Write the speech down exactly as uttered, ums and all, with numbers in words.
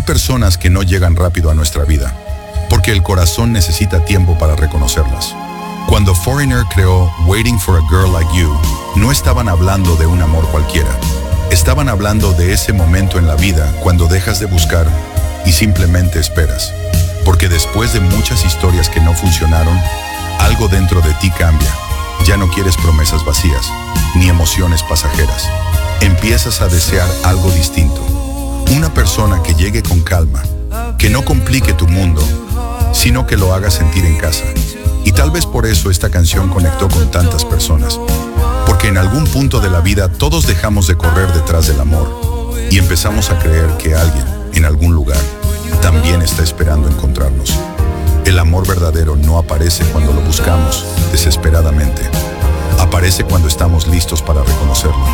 personas que no llegan rápido a nuestra vida, porque el corazón necesita tiempo para reconocerlas. Cuando Foreigner creó Waiting for a Girl Like You, no estaban hablando de un amor cualquiera. Estaban hablando de ese momento en la vida cuando dejas de buscar y simplemente esperas. Porque después de muchas historias que no funcionaron, algo dentro de ti cambia. Ya no quieres promesas vacías, ni emociones pasajeras. Empiezas a desear algo distinto. Una persona que llegue con calma, que no complique tu mundo, sino que lo haga sentir en casa. Y tal vez por eso esta canción conectó con tantas personas. Porque en algún punto de la vida todos dejamos de correr detrás del amor y empezamos a creer que alguien, en algún lugar, también está esperando encontrarnos. El amor verdadero no aparece cuando lo buscamos desesperadamente. Aparece cuando estamos listos para reconocerlo.